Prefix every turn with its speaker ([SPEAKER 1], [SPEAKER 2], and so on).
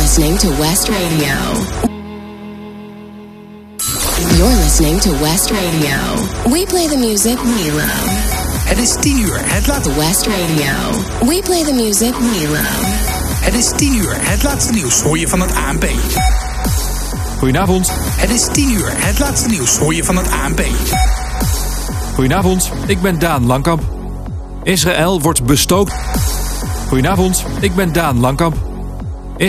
[SPEAKER 1] listening to West Radio. You're listening to West Radio. We play the music we love.
[SPEAKER 2] Het is 10 uur. Het laat
[SPEAKER 1] West Radio. We play the music we love.
[SPEAKER 2] Het is 10 uur. Het laatste nieuws hoor je van het ANP.
[SPEAKER 3] Goedenavond.
[SPEAKER 2] Het is 10 uur. Het laatste nieuws hoor je van het ANP.
[SPEAKER 3] Goedenavond, ik ben Daan Langkamp. Israël wordt bestookt. Goedenavond, ik ben Daan Langkamp.